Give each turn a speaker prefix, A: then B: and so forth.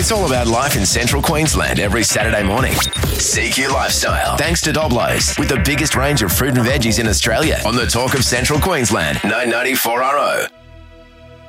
A: It's all about life in central Queensland every Saturday morning. CQ Lifestyle. Thanks to Doblos, with the biggest range of fruit and veggies in Australia. On the Talk of Central Queensland, 994 RO.